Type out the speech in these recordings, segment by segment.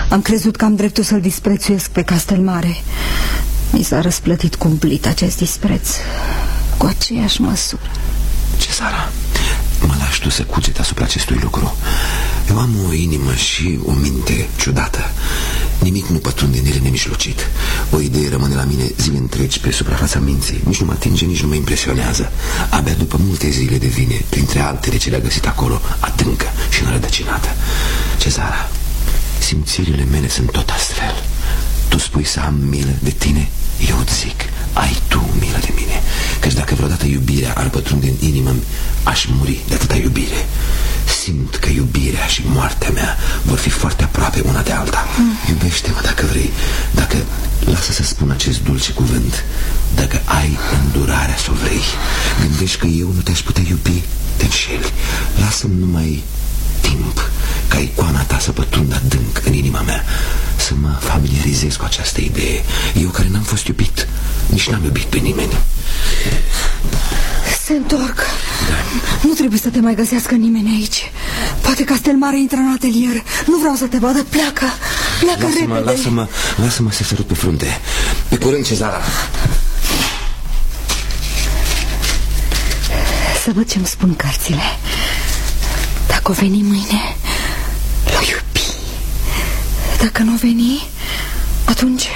Am crezut că am dreptul să-l disprețuiesc pe Castelmare. Mi s-a răsplătit cumplit acest dispreț, cu aceeași măsură. Cezara, mă lași tu să cugeți asupra acestui lucru. Eu am o inimă și o minte ciudată. Nimic nu pătrunde în ele nemijlocit. O idee rămâne la mine zile întregi pe suprafața minții. Nici nu mă atinge, nici nu mă impresionează. Abia după multe zile devine, printre altele ce le-a găsit acolo, adâncă și înrădăcinată. Cezara, simțirile mele sunt tot astfel. Tu spui să am milă de tine, eu îți zic, ai tu milă de mine. Căci dacă vreodată iubirea ar pătrunde în inimă, aș muri de atâta iubire. Simt că iubirea și moartea mea vor fi foarte aproape una de alta. Iubește-mă dacă vrei. Dacă, lasă să spun acest dulce cuvânt, dacă ai îndurarea să o vrei. Gândești că eu nu te-aș putea iubi? Te înșeli. Lasă-mi numai timp ca icoana ta să pătrundă adânc în inima mea, să mă familiarizez cu această idee. Eu care n-am fost iubit, nici n-am iubit pe nimeni. Se întorc. Da. Nu trebuie să te mai găsească nimeni aici. Poate Castelmare intră în atelier. Nu vreau să te vadă, pleacă. Pleacă repede. Lasă-mă să sărut pe frunte. Pe curând, Cezara. Să văd ce-mi spun cărțile. Dacă o veni mâine, l-o iubi. Dacă nu o veni, atunci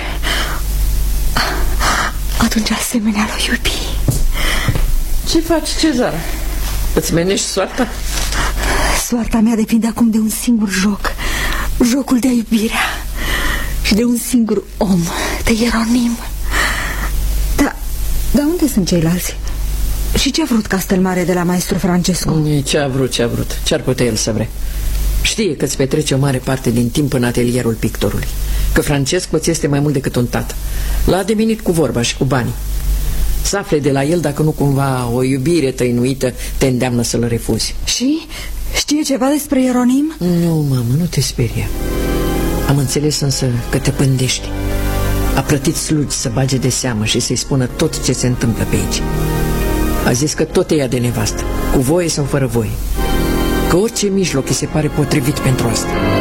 asemenea l-o iubi. Ce faci, Cezara? Îți menești soarta? Soarta mea depinde acum de un singur joc. Jocul de iubirea. Și de un singur om, de Ieronim. Dar unde sunt ceilalți? Și ce a vrut Castelmare de la maestru Francesco? Ce a vrut. Ce-ar putea el să vrea? Știe că îți petrece o mare parte din timp în atelierul pictorului, că Francesco ți este mai mult decât un tată. L-a ademenit cu vorba și cu banii. Să afle de la el dacă nu cumva o iubire tăinuită te îndeamnă să-l refuzi. Și? Știe ceva despre Ieronim? Nu, mamă, nu te speria. Am înțeles însă că te pândești. A plătit slugi să bage de seamă și să-i spună tot ce se întâmplă pe aici. A zis că tot e ea de nevastă, cu voie sau fără voie, că orice mijloc îi se pare potrivit pentru asta.